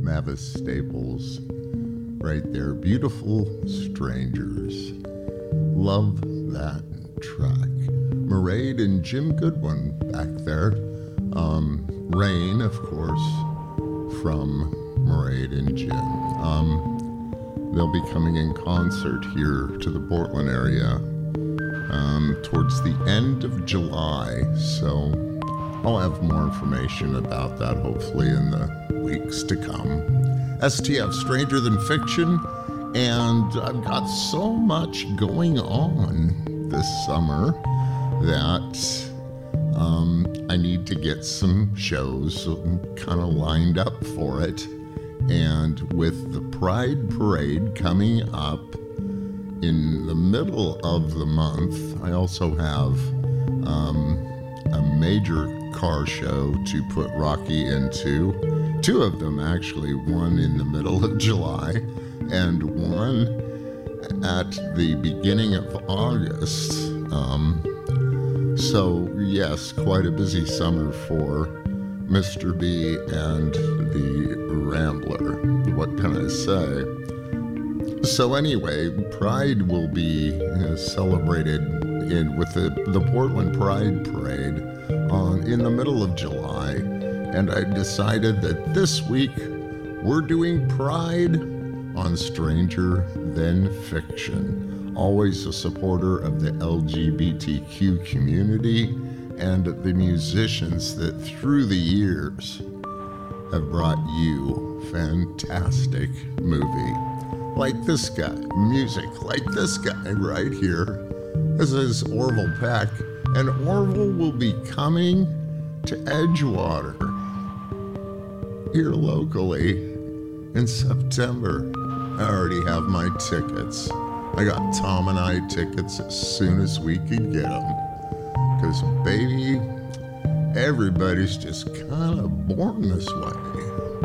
Mavis Staples right there. Beautiful Strangers. Love that track. Mairead and Jim Goodwin back there. Rain, of course, from Mairead and Jim. They'll be coming in concert here to the Portland area towards the end of July. So I'll have more information about that hopefully in the weeks to come. STF, Stranger Than Fiction, and I've got so much going on this summer that I need to get some shows kind of lined up for it. And with the Pride Parade coming up in the middle of the month, I also have a major car show to put Rocky into. Two of them, actually. One in the middle of July and one at the beginning of August. So, yes, quite a busy summer for Mr. B and the Rambler. What can I say? So anyway, Pride will be celebrated with the Portland Pride Parade in the middle of July. And I decided that this week we're doing Pride on Stranger Than Fiction. Always a supporter of the LGBTQ community and the musicians that through the years have brought you fantastic movie. Like this guy, music like this guy right here. This is Orville Peck, and Orville will be coming to Edgewater here locally in September. I already have my tickets. I got Tom and I tickets as soon as we could get them. Because, baby, everybody's just kind of born this way.